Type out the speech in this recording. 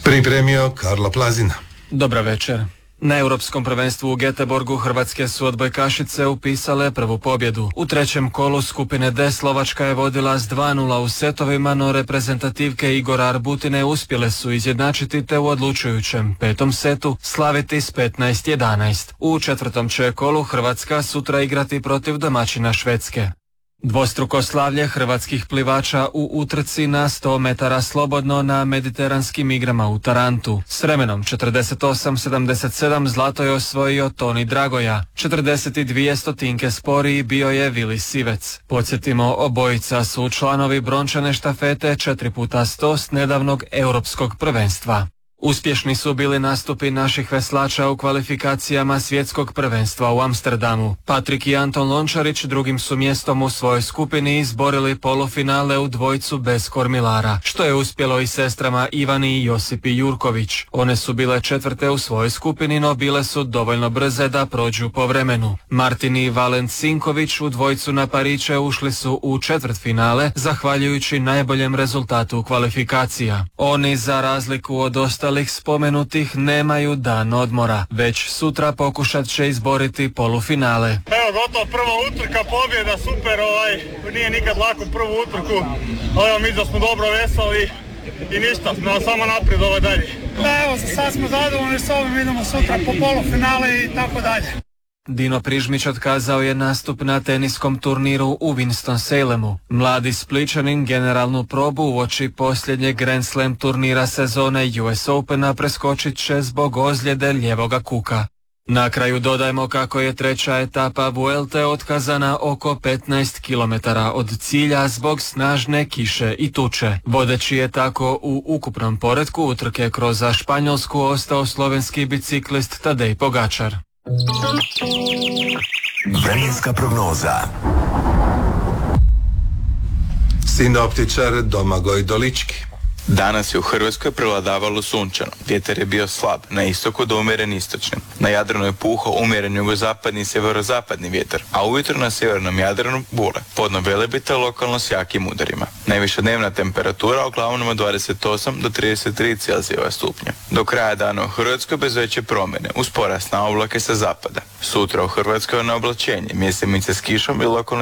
Pripremio Karlo Plazina. Dobra večer. Na europskom prvenstvu u Göteborgu hrvatske su odbojkašice upisale prvu pobjedu. U trećem kolu skupine D Slovačka je vodila s 2:0 u setovima, no reprezentativke Igora Arbutine uspjele su izjednačiti te u odlučujućem petom setu slaviti s 15:11. U četvrtom će kolu Hrvatska sutra igrati protiv domaćina Švedske. Dvostruko slavlje hrvatskih plivača u utrci na 100 metara slobodno na mediteranskim igrama u Tarantu. S vremenom 48:77 zlato je osvojio Toni Dragoja. 42 stotinke sporiji bio je Vili Sivec. Podsjetimo, obojica su članovi brončane štafete 4x100 s nedavnog europskog prvenstva. Uspješni su bili nastupi naših veslača u kvalifikacijama svjetskog prvenstva u Amsterdamu. Patrik i Anton Lončarić drugim su mjestom u svojoj skupini izborili polufinale u dvojcu bez kormilara, što je uspjelo i sestrama Ivani i Josipi Jurković. One su bile četvrte u svojoj skupini, no bile su dovoljno brze da prođu po vremenu. Martin i Valent Sinković u dvojcu na pariće ušli su u četvrtfinale, zahvaljujući najboljem rezultatu kvalifikacija. Oni, za razliku od ostalih spomenutih, nemaju dan odmora, već sutra pokušat će izboriti polufinale. Evo, gotovo prva utrka, pobjeda, super, nije nikad lako prvu utrku, ali mi da smo dobro veslali i ništa, samo naprijed dalje. Evo, sad smo zadovoljni s ovim, idemo sutra po polufinale i tako dalje. Dino Prižmić otkazao je nastup na teniskom turniru u Winston-Salemu. Mladi Spličanin generalnu probu uoči posljednjeg Grand Slam turnira sezone US Opena preskočit će zbog ozljede lijevoga kuka. Na kraju dodajmo kako je treća etapa Vuelte otkazana oko 15 km od cilja zbog snažne kiše i tuče. Vodeći je tako u ukupnom poretku utrke kroz Španjolsku ostao slovenski biciklist Tadej Pogačar. Vremenska prognoza. Sinoptičar Domagoj Dolički. Danas je u Hrvatskoj prevladavalo sunčano. Vjetar je bio slab, na istoku do umjeren istočni. Na Jadranu je puhao umjeren jugozapadni i sjeverozapadni vjetar, a ujutro na sjevernom Jadranu bure. Podno Velebita lokalno s jakim udarima. Najviša dnevna temperatura uglavnom od 28 do 33 Celzijeva stupnja. Do kraja dana u Hrvatskoj bez veće promjene, uz porast na oblake sa zapada. Sutra u Hrvatskoj na oblačenje, mjesemice s kišom i lokalno